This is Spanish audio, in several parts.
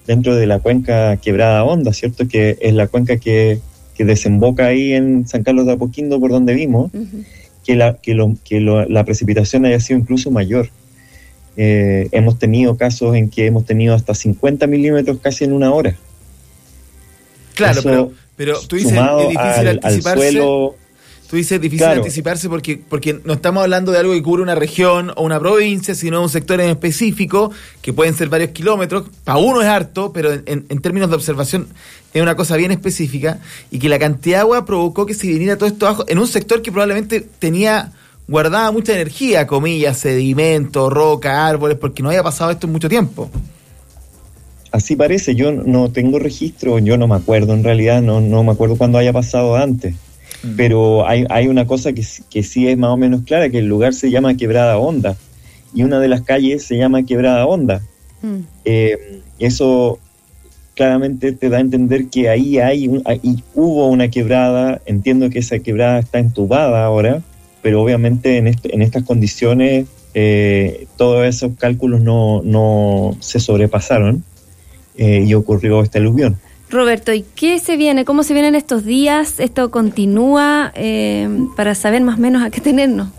dentro de la cuenca Quebrada Honda, ¿cierto? Que es la cuenca que desemboca ahí en San Carlos de Apoquindo, por donde vimos, que la precipitación haya sido incluso mayor. Hemos tenido casos en que hemos tenido hasta 50 milímetros casi en una hora. Claro, pero tú dices, es difícil anticiparse. Al suelo, tú dices difícil anticiparse porque no estamos hablando de algo que cubre una región o una provincia, sino un sector en específico, que pueden ser varios kilómetros. Para uno es harto, pero en términos de observación es una cosa bien específica, y que la cantidad de agua provocó que se viniera todo esto abajo en un sector que probablemente tenía guardada mucha energía, comillas, sedimento, roca, árboles, porque no había pasado esto en mucho tiempo. Así parece. Yo no tengo registro, yo no me acuerdo en realidad, no me acuerdo cuándo haya pasado antes. Pero hay una cosa que sí es más o menos clara, que el lugar se llama Quebrada Honda y una de las calles se llama Quebrada Honda. Eso claramente te da a entender que ahí hubo una quebrada. Entiendo que esa quebrada está entubada ahora, pero obviamente en estas condiciones todos esos cálculos no se sobrepasaron y ocurrió este aluvión. Roberto, ¿y qué se viene? ¿Cómo se vienen estos días? ¿Esto continúa? Para saber más o menos a qué tenernos.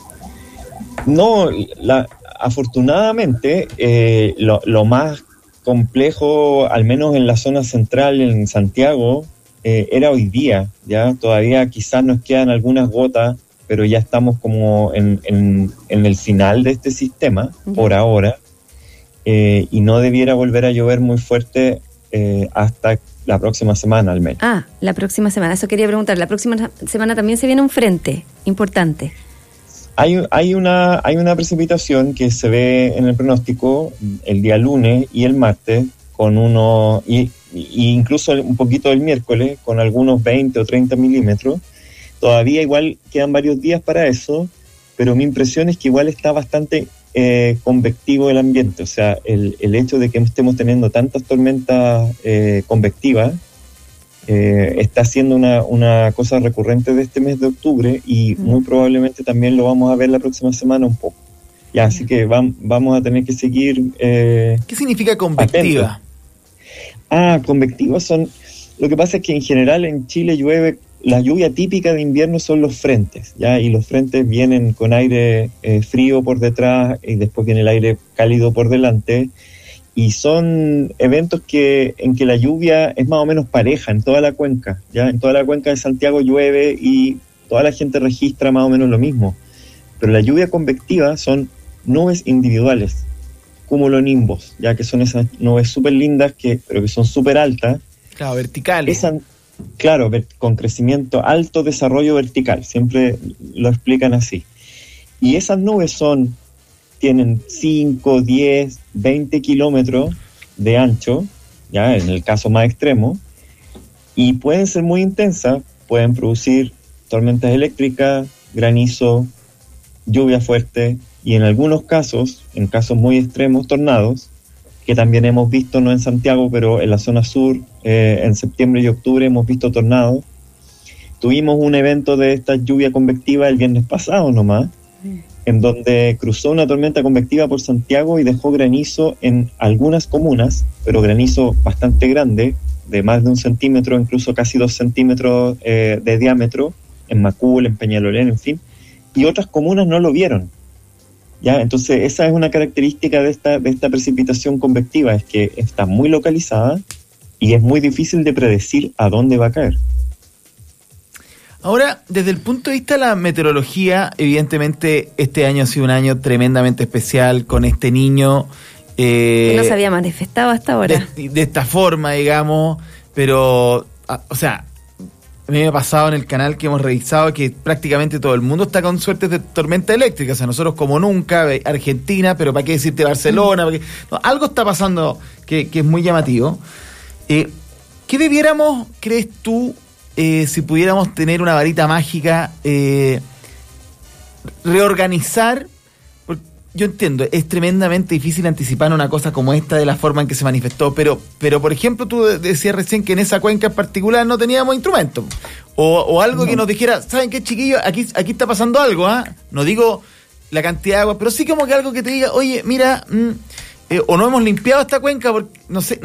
No, afortunadamente lo más complejo, al menos en la zona central, en Santiago, era hoy día. Ya todavía quizás nos quedan algunas gotas, pero ya estamos como en el final de este sistema, por ahora, y no debiera volver a llover muy fuerte hasta la próxima semana al menos. La próxima semana, eso quería preguntar. La próxima semana también se viene un frente importante. Hay una precipitación que se ve en el pronóstico el día lunes y el martes, con y incluso un poquito el miércoles, con algunos 20 o 30 milímetros. Todavía igual quedan varios días para eso, pero mi impresión es que igual está bastante convectivo el ambiente. O sea, el hecho de que estemos teniendo tantas tormentas convectivas está siendo una cosa recurrente de este mes de octubre, y muy probablemente también lo vamos a ver la próxima semana un poco. Así que vamos a tener que seguir. ¿Qué significa convectiva? Convectivas son... Lo que pasa es que en general en Chile llueve. La lluvia típica de invierno son los frentes, ¿ya? Y los frentes vienen con aire frío por detrás y después viene el aire cálido por delante, y son eventos en que la lluvia es más o menos pareja en toda la cuenca, ¿ya? En toda la cuenca de Santiago llueve y toda la gente registra más o menos lo mismo, pero la lluvia convectiva son nubes individuales, cumulonimbos, ya que son esas nubes súper lindas pero que son súper altas. Claro, verticales. Claro, con crecimiento, alto desarrollo vertical, siempre lo explican así. Y esas nubes tienen 5, 10, 20 kilómetros de ancho, ya en el caso más extremo, y pueden ser muy intensas, pueden producir tormentas eléctricas, granizo, lluvia fuerte, y en algunos casos, en casos muy extremos, tornados, que también hemos visto, no en Santiago, pero en la zona sur, en septiembre y octubre hemos visto tornados. Tuvimos un evento de esta lluvia convectiva el viernes pasado nomás, en donde cruzó una tormenta convectiva por Santiago y dejó granizo en algunas comunas, pero granizo bastante grande, de más de 1 centímetro, incluso casi 2 centímetros de diámetro, en Macul, en Peñalolén, en fin, y otras comunas no lo vieron. ¿Ya? Entonces esa es una característica de esta precipitación convectiva, es que está muy localizada y es muy difícil de predecir a dónde va a caer. Ahora, desde el punto de vista de la meteorología, evidentemente este año ha sido un año tremendamente especial con este niño. Que no se había manifestado hasta ahora. De esta forma, digamos, pero, o sea, a mí me ha pasado en el canal que hemos revisado que prácticamente todo el mundo está con suertes de tormenta eléctrica. O sea, nosotros como nunca, Argentina, pero ¿para qué decirte Barcelona? Algo está pasando que es muy llamativo. ¿Qué debiéramos, crees tú, si pudiéramos tener una varita mágica, reorganizar? Porque yo entiendo, es tremendamente difícil anticipar una cosa como esta de la forma en que se manifestó, pero por ejemplo, tú decías recién que en esa cuenca en particular no teníamos instrumentos, o algo que nos dijera, ¿saben qué, chiquillos? Aquí está pasando algo, no digo la cantidad de agua, pero sí como que algo que te diga, oye, mira, o no hemos limpiado esta cuenca, porque no sé